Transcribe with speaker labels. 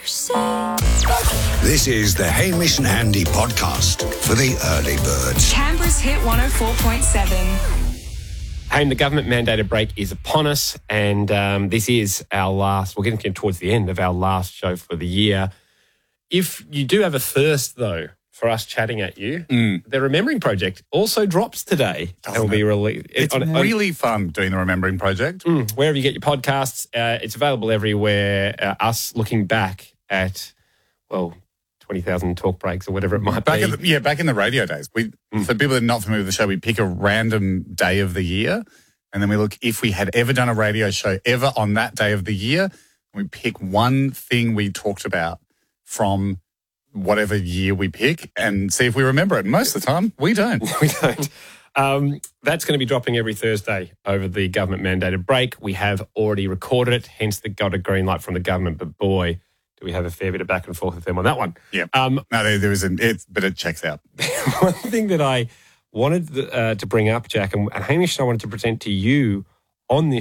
Speaker 1: This is the Hamish and Andy podcast for the early birds.
Speaker 2: Canberra's Hit 104.7.
Speaker 3: Hey, the government-mandated break is upon us, and this is our last, we're getting towards the end of our last show for the year. If you do have a thirst, though, for us chatting at you, the Remembering Project also drops today.
Speaker 4: Doesn't
Speaker 3: will be released.
Speaker 4: It's really fun doing the Remembering Project.
Speaker 3: Wherever you get your podcasts, it's available everywhere. Us looking back at, 20,000 talk breaks or whatever it might be.
Speaker 4: Back in the radio days. For people that are not familiar with the show, we pick a random day of the year and then we look if we had ever done a radio show ever on that day of the year. We pick one thing we talked about from whatever year we pick and see if we remember it. Most of the time, we don't.
Speaker 3: We don't. That's going to be dropping every Thursday over the government-mandated break. We have already recorded it, hence they got a green light from the government. But boy, do we have a fair bit of back and forth with them on that one.
Speaker 4: Yeah. No, there isn't. But it checks out.
Speaker 3: One thing that I wanted to bring up, Jack, and Hamish and I wanted to present to you on this